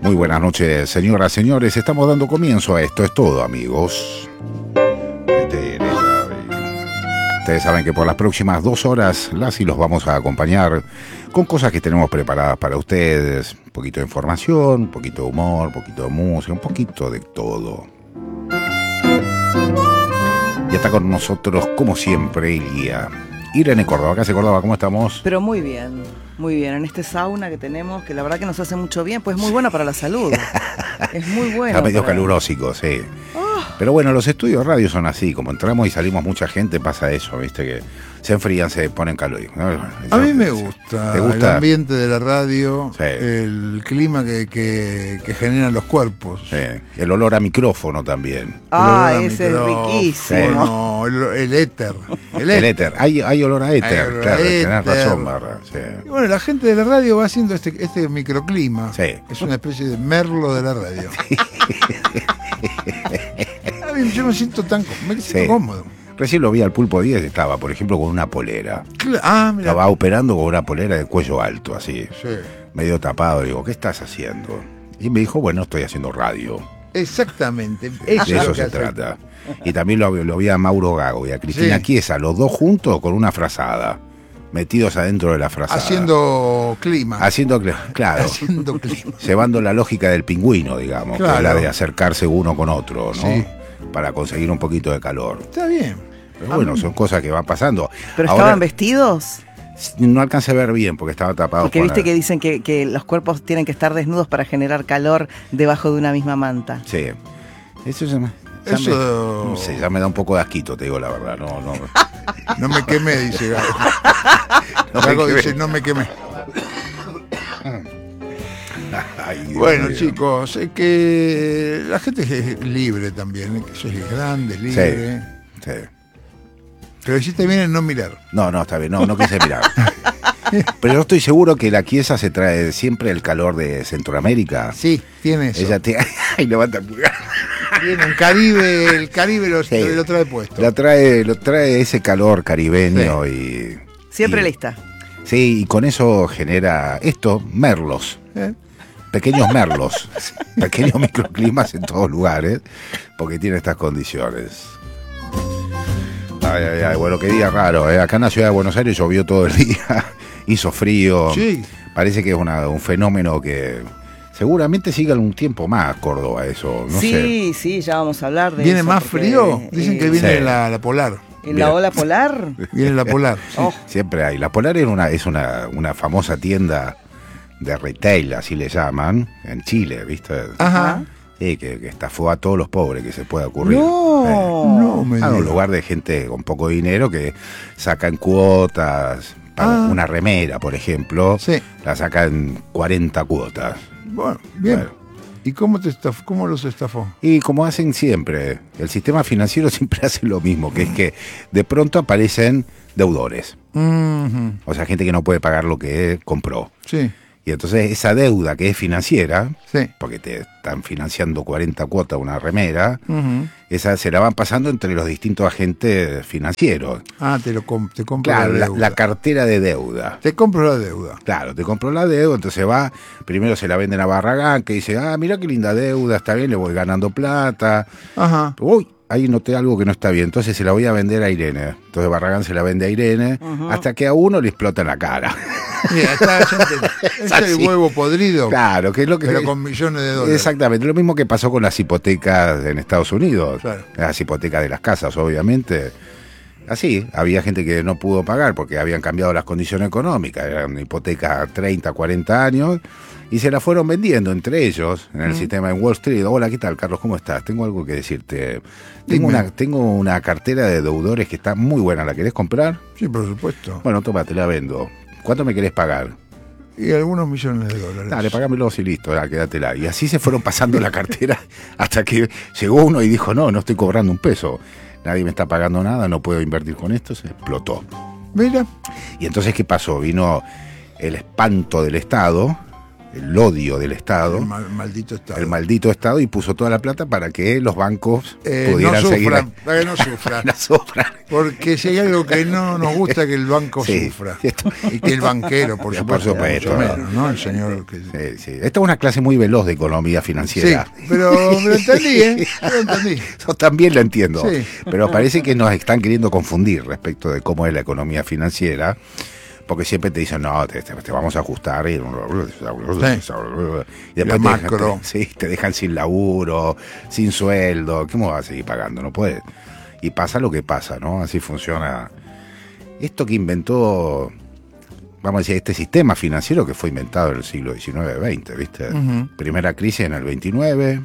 Muy buenas noches, señoras, señores. Estamos dando comienzo a Esto es Todo, amigos. Ustedes saben que por las próximas 2 horas las y los vamos a acompañar con cosas que tenemos preparadas para ustedes. Un poquito de información, un poquito de humor, un poquito de música, un poquito de todo. Y está con nosotros, como siempre, el guía Irene Córdoba. Acá Córdoba, ¿cómo estamos? Pero muy bien, en este sauna que tenemos, que la verdad que nos hace mucho bien, pues es muy bueno para la salud. Es muy bueno. Está medio calurósico, sí. Pero bueno, los estudios de radio son así, como entramos y salimos mucha gente, pasa eso, ¿viste? Que se enfrían, se ponen calor. A mí me gusta, ¿te gusta? El ambiente de la radio, sí. El clima que generan los cuerpos. Sí. El olor a micrófono también. Ese es riquísimo. No, el éter. El éter. Hay olor a éter, olor claro, a éter. tenés razón, Barra. Sí. Y bueno, la gente de la radio va haciendo este microclima. Sí. Es una especie de merlo de la radio. Yo me siento cómodo. Recién lo vi al Pulpo Díaz, estaba, por ejemplo, con una polera. Mira. Estaba operando con una polera de cuello alto, así. Sí. Medio tapado. Digo, ¿qué estás haciendo? Y me dijo, bueno, estoy haciendo radio. Exactamente. De eso se trata. Y también lo vi a Mauro Gago y a Cristina Chiesa, los dos juntos con una frazada. Metidos adentro de la frazada. Haciendo clima. Claro. Haciendo clima. Llevando la lógica del pingüino, digamos. Claro. Que es la de acercarse uno con otro, ¿no? Sí. Para conseguir un poquito de calor. Está bien. Pero bueno, son cosas que van pasando. ¿Pero ahora, estaban vestidos? No alcancé a ver bien porque estaba tapado. Porque viste que dicen que los cuerpos tienen que estar desnudos para generar calor debajo de una misma manta. Sí. Eso no sé, ya me da un poco de asquito, te digo la verdad. No me quemé, dice Gago. Gago dice, no me quemé. Ay, bueno, Dios. chicos, es que la gente es libre también, que es grande, libre. Sí. Pero hiciste bien en no mirar. No, está bien, no quise mirar. Pero yo estoy seguro que la Chiesa se trae siempre el calor de Centroamérica. Sí, tiene eso. Ella Ay, levanta el pulgar. Tiene el Caribe lo trae puesto. Lo trae ese calor caribeño y... Siempre lista. Sí, y con eso genera esto, merlos. Pequeños merlos. Pequeños microclimas en todos lugares, porque tiene estas condiciones. Ay, bueno, qué día raro, ¿eh? Acá en la ciudad de Buenos Aires llovió todo el día, hizo frío. Sí. Parece que es un fenómeno que seguramente siga un tiempo más, Córdoba, eso. No sé. Sí, ya vamos a hablar de ¿Viene eso. más frío? Dicen que viene sí. la polar. ¿En la ola polar? Viene la polar. Sí. Siempre hay. La Polar es una famosa tienda de retail, así le llaman, en Chile, ¿viste? Ajá. Sí, que estafó a todos los pobres que se pueda ocurrir. No me un digas. lugar de gente con poco dinero que sacan cuotas para una remera, por ejemplo. Sí. La sacan 40 cuotas. Bueno, bien. Bueno. ¿Y cómo los estafó? Y como hacen siempre, el sistema financiero siempre hace lo mismo, que es que de pronto aparecen deudores. Uh-huh. O sea, gente que no puede pagar lo que compró. Sí. Y entonces esa deuda que es financiera, Sí. porque te están financiando 40 cuotas una remera, Uh-huh. esa se la van pasando entre los distintos agentes financieros. Te compro Claro, la deuda. la cartera de deuda. Te compro la deuda. Claro, te compró la deuda, entonces va, primero se la venden a Barragán, que dice, mira qué linda deuda, está bien, le voy ganando plata. Ajá. Uy, ahí noté algo que no está bien, entonces se la voy a vender a Irene. Entonces Barragán se la vende a Irene, hasta que a uno le explota en la cara. Mira, es el huevo podrido. Claro, que es lo que... Pero con millones de dólares. Exactamente, lo mismo que pasó con las hipotecas en Estados Unidos. Claro. Las hipotecas de las casas, obviamente. Así, había gente que no pudo pagar porque habían cambiado las condiciones económicas. Eran hipotecas a 30, 40 años y se las fueron vendiendo entre ellos en el sistema en Wall Street. Hola, ¿qué tal, Carlos? ¿Cómo estás? Tengo algo que decirte. Tengo una cartera de deudores que está muy buena. ¿La querés comprar? Sí, por supuesto. Bueno, toma, te la vendo. ¿Cuánto me querés pagar? Y algunos millones de dólares. Dale, pagámelo y listo, quédatela. Y así se fueron pasando la cartera hasta que llegó uno y dijo, no estoy cobrando un peso. Nadie me está pagando nada, no puedo invertir con esto. Se explotó. Mira. Y entonces, ¿qué pasó? Vino el espanto del Estado el odio del Estado, Maldito Estado. el maldito Estado, y puso toda la plata para que los bancos pudieran no seguir. sufran, para que no sufran. No sufran. Porque si hay algo que no nos gusta, que el banco Sí, sufra. esto- Y que el banquero, por supuesto, supuesto. mucho menos, ¿no? El señor que... Sí, sí. Esta es una clase muy veloz de economía Sí, financiera. pero lo entendí, ¿eh? Lo entendí. Yo también lo entiendo, Sí. pero parece que nos están queriendo confundir respecto de cómo es la economía financiera, porque siempre te dicen, no, te vamos a ajustar y después macro. te dejan sin laburo, sin sueldo. ¿Cómo vas a seguir pagando? No puedes. Y pasa lo que pasa, ¿no? Así funciona. Esto que inventó, vamos a decir, este sistema financiero que fue inventado en el siglo XIX-XX, ¿viste? Primera crisis en el 29,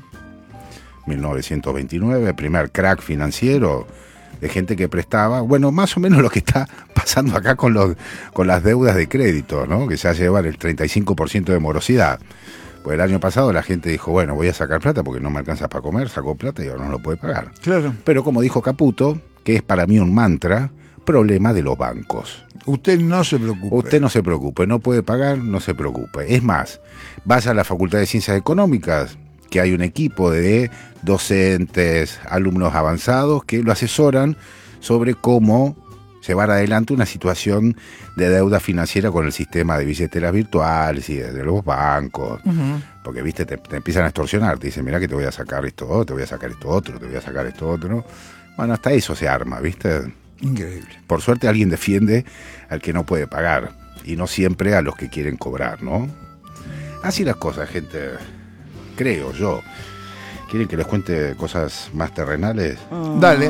1929, primer crack financiero de gente que prestaba, bueno, más o menos lo que está pasando acá con las deudas de crédito, ¿no? Que ya llevan el 35% de morosidad. Pues el año pasado la gente dijo, bueno, voy a sacar plata porque no me alcanza para comer, sacó plata y ahora no lo puede pagar. Claro. Pero como dijo Caputo, que es para mí un mantra, problema de los bancos. Usted no se preocupe. Usted no se preocupe, no puede pagar, no se preocupe. Es más, vaya a la Facultad de Ciencias Económicas, que hay un equipo de docentes, alumnos avanzados que lo asesoran sobre cómo llevar adelante una situación de deuda financiera con el sistema de billeteras virtuales y de los bancos. Porque, viste, te empiezan a extorsionar, te dicen, mirá que te voy a sacar esto, te voy a sacar esto otro, te voy a sacar esto otro. Bueno, hasta eso se arma, ¿viste? Increíble. Por suerte alguien defiende al que no puede pagar y no siempre a los que quieren cobrar, ¿no? Así las cosas, gente, creo yo. ¿Quieren que les cuente cosas más terrenales? Dale.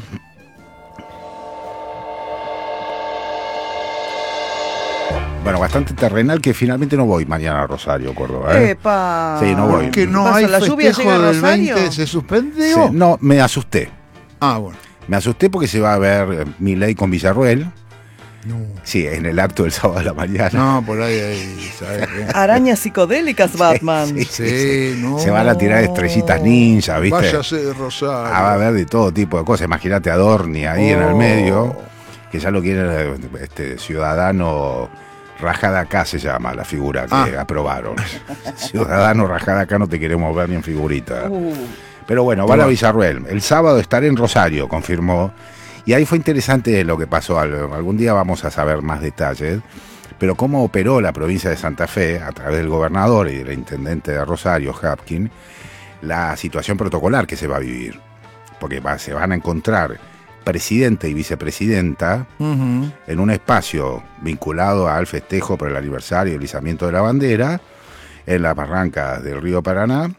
Bueno, bastante terrenal, que finalmente no voy mañana a Rosario, Córdoba, ¿eh? ¡Epa! Sí, no voy. Que no ¿Qué hay pasó? ¿La lluvia festejo llega a del Rosario? 20, ¿se suspendió? Sí, no, me asusté. Ah, bueno. Me asusté porque se va a ver Milei con Villarruel. No, Sí, en el acto del sábado de la mañana. no por ahí, ¿sabes qué? Arañas psicodélicas, Batman. Sí, Sí, no. Se van a tirar estrellitas ninja, ¿viste? Váyase de Rosario. Ah, va a haber de todo tipo de cosas. Imagínate a Dorni ahí en el medio, que ya lo quiere ciudadano rajada acá, se llama la figura que aprobaron. Ciudadano rajada acá, no te queremos ver ni en figurita. Pero bueno, van a Villarruel. El sábado estaré en Rosario, confirmó. Y ahí fue interesante lo que pasó. Algún día vamos a saber más detalles. Pero cómo operó la provincia de Santa Fe, a través del gobernador y del intendente de Rosario, Hapkin, la situación protocolar que se va a vivir. Porque se van a encontrar presidente y vicepresidenta en un espacio vinculado al festejo por el aniversario y el izamiento de la bandera en las barrancas del río Paraná,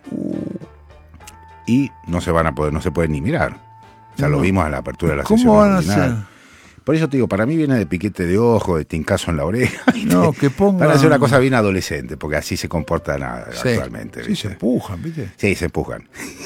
y no se pueden ni mirar. Ya lo vimos en la apertura de la sesión ¿Cómo van a ordinaria. hacer? Por eso te digo, para mí viene de piquete de ojo, de tincazo en la oreja. No, que pongan... Van a hacer una cosa bien adolescente, porque así se comporta Sí. actualmente. Sí, ¿viste? se empujan, ¿viste? Sí, se empujan.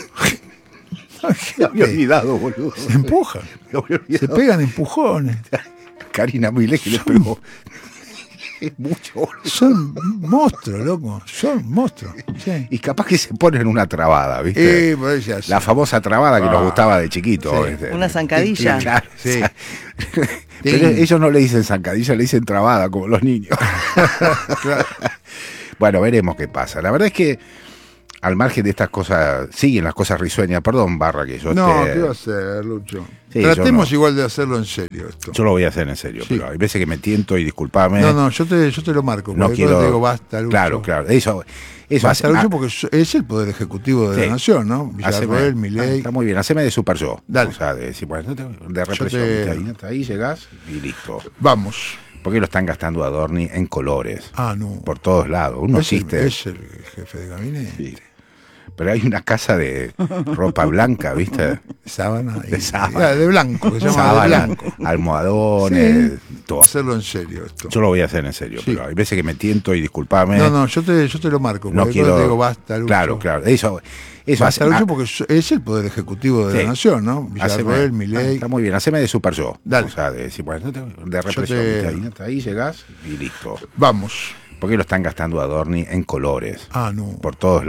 Me había olvidado, boludo. Se empujan. Me había Se olvidado. pegan empujones. Karina Milei que le pegó. Es mucho, boludo. Son monstruos, loco. Son monstruos. Sí. Y capaz que se ponen una trabada, ¿viste? Por eso ya La sé. famosa trabada que nos gustaba de chiquito. Sí. ¿viste? Una zancadilla. Claro, Sí. Pero ellos no le dicen zancadilla, le dicen trabada, como los niños. Claro. Bueno, veremos qué pasa. La verdad es que, al margen de estas cosas, siguen las cosas risueñas. Perdón, Barra, que yo No, esté- ¿qué va a hacer, Lucho? Sí, Tratemos yo no. igual de hacerlo en serio esto. Yo lo voy a hacer en serio, Sí. pero hay veces que me tiento y disculpame. No, yo te lo marco. No porque quiero. te digo, basta, Lucho. Claro. Eso Basta, hace- Lucho, porque es el poder ejecutivo de Sí. la nación, ¿no? Villarroel, Milei. Está muy bien, haceme de super yo. Dale. O sea, de decir, bueno, de represión. ¿viste? Hasta ahí llegás y listo. Vamos. Porque lo están gastando a Dorni en colores. Ah, no. Por todos lados. Uno es, el, existe. es el jefe de gabinete. Sí. Pero hay una casa de ropa blanca, ¿viste? Sábana. De sábana. De blanco, que se llama de Sábana, blanco. almohadones, todo. Hacerlo en serio esto. Yo lo voy a hacer en serio, Sí. pero hay veces que me tiento y disculpame. No, yo te lo marco. No porque quiero. te digo, basta, Lucho. Claro. Eso Basta, hace- Lucho, porque es el poder ejecutivo de Sí. la nación, ¿no? Villarroel, haceme- Milei. Está muy bien, haceme de super yo. Dale. O sea, de decir, bueno, de represión. te- ¿viste? Hasta ahí llegás y listo. Vamos. Porque lo están gastando a Dorni en colores. Ah, no. Por todos